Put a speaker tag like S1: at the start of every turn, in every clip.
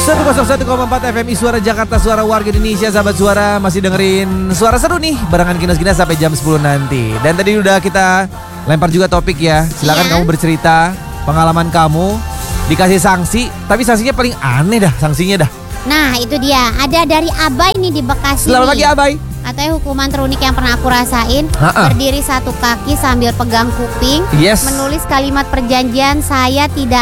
S1: 101,4 FM Suara Jakarta, suara warga Indonesia. Sahabat Suara masih dengerin Suara Seru nih barengan Kinos-Kinas sampai jam 10 nanti. Dan tadi udah kita lempar juga topik ya. Silakan kamu bercerita pengalaman kamu dikasih sanksi, tapi sanksinya paling aneh dah sanksinya dah.
S2: Nah itu dia, ada dari Abai nih di Bekasi.
S1: Selamat pagi Abai.
S2: Katanya hukuman terunik yang pernah aku rasain, berdiri satu kaki sambil pegang kuping, menulis kalimat perjanjian saya tidak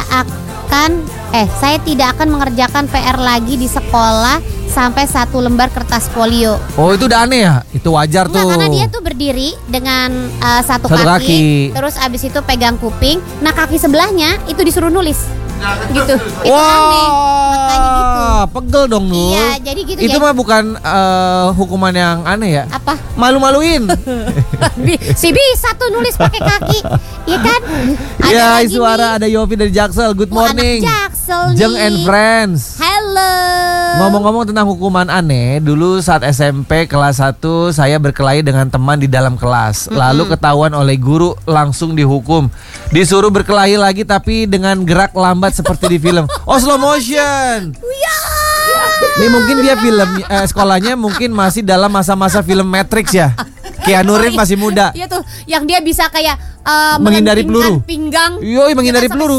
S2: akan mengerjakan PR lagi di sekolah sampai 1 lembar kertas folio. Oh itu udah aneh ya? Itu wajar tuh. Karena dia tuh berdiri dengan satu kaki, terus abis itu pegang kuping. Nah kaki sebelahnya itu disuruh nulis gitu. Itu aneh. Makanya gitu.
S1: Pegel dong Nur.
S2: Iya jadi gitu.
S1: Itu mah bukan hukuman yang aneh ya?
S2: Apa?
S1: Malu-maluin.
S2: Si bisa tuh nulis pakai kaki. Iya kan?
S1: Iya Suara, ada Yofi dari Jaksel. Good morning
S2: Jaksel
S1: Jeng and Friends.
S2: Hello.
S1: Ngomong-ngomong tentang hukuman aneh, dulu saat SMP kelas 1 saya berkelahi dengan teman di dalam kelas. Lalu ketahuan oleh guru, langsung dihukum. Disuruh berkelahi lagi tapi dengan gerak lambat seperti di film. Oh slow motion. Ini mungkin dia sekolahnya mungkin masih dalam masa-masa film Matrix ya. Keanu Reeves masih muda.
S2: Iya tuh, yang dia bisa kayak
S1: menghindari peluru.
S2: Pinggang.
S1: Yoi, menghindari peluru.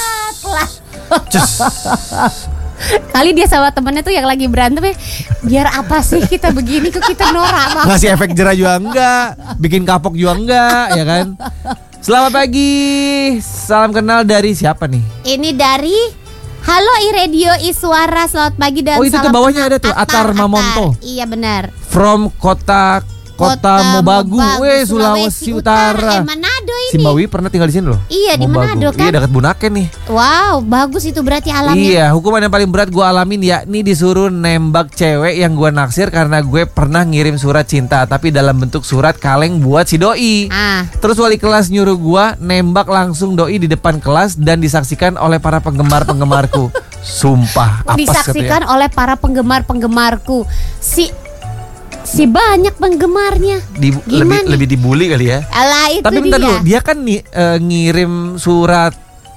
S2: Kali dia sama temennya tuh yang lagi berantem ya, biar apa sih kita begini kok kita norak banget.
S1: Ngasih efek jerah juga enggak, bikin kapok juga enggak, ya kan. Selamat pagi, salam kenal dari siapa nih?
S2: Ini dari Halo iRadio Iswara, selamat pagi dan
S1: oh itu tuh bawahnya ada tuh Atar Mamonto.
S2: Iya benar.
S1: From Kota Mobagu, Sulawesi Utara.
S2: Manado ini.
S1: Simbawi pernah tinggal di sini loh.
S2: Iya di Manado kan.
S1: Iya dekat Bunaken nih.
S2: Wow, bagus itu berarti alamnya.
S1: Iya, hukuman yang paling berat gue alamin yakni disuruh nembak cewek yang gue naksir karena gue pernah ngirim surat cinta tapi dalam bentuk surat kaleng buat si doi. Terus wali kelas nyuruh gue nembak langsung doi di depan kelas dan disaksikan oleh para penggemarku. Sumpah, apa
S2: disaksikan oleh para penggemarku. Si banyak penggemarnya.
S1: Lebih dibully kali ya.
S2: Alah itu.
S1: Tapi bentar dulu, dia kan ngirim surat.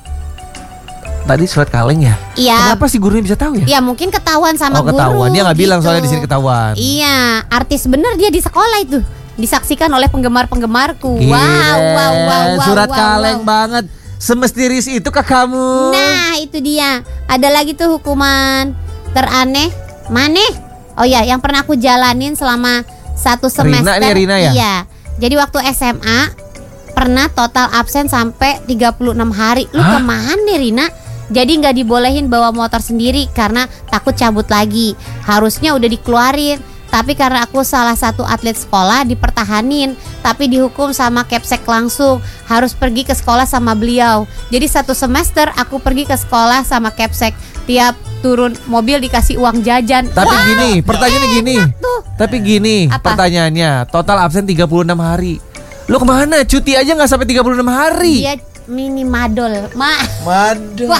S1: Tadi surat kaleng ya?
S2: Iya.
S1: Kenapa sih gurunya bisa tahu ya?
S2: Ya mungkin ketahuan sama guru.
S1: Ketahuan. Dia nggak bilang soalnya di sini ketahuan.
S2: Iya, artis bener dia di sekolah itu. Disaksikan oleh penggemarku.
S1: Wow. Surat kaleng banget. Semestiris itu ke kamu.
S2: Nah, itu dia. Ada lagi tuh hukuman teraneh. Maneh? Oh ya, yang pernah aku jalanin selama 1 semester.
S1: Rina ya?
S2: Iya. Jadi waktu SMA pernah total absen sampai 36 hari. Lu kemana Rina? Jadi gak dibolehin bawa motor sendiri karena takut cabut lagi. Harusnya udah dikeluarin. Tapi karena aku salah satu atlet sekolah dipertahanin, tapi dihukum sama Kepsek langsung. Harus pergi ke sekolah sama beliau. Jadi 1 semester aku pergi ke sekolah sama Kepsek. Tiap turun mobil dikasih uang jajan.
S1: Tapi pertanyaannya gini. Tapi gini, pertanyaannya, total absen 36 hari. Lu kemana? Cuti aja gak sampai 36 hari.
S2: Iya, mini madol.
S1: Madol.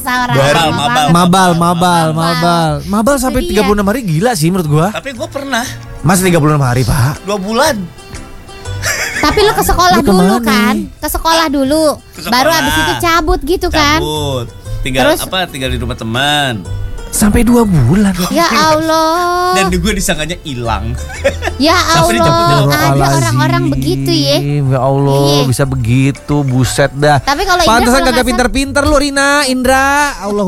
S2: Mabal.
S1: Mabal sampai 36 hari gila sih menurut gua.
S3: Tapi gua pernah.
S1: Mas 36 hari, Pak.
S3: 2 bulan.
S2: Tapi lu ke sekolah dulu kan? Ke sekolah dulu. Baru abis itu cabut gitu kan?
S3: Tinggal di rumah teman.
S1: Sampai 2 bulan.
S2: Ya Allah.
S3: Dan gue disangkanya hilang.
S2: Ya Allah. Ada orang-orang begitu ya.
S1: Ya Allah, bisa begitu, buset dah.
S2: Tapi kalau
S1: pantesan kagak pinter-pinter lu Indra. Allah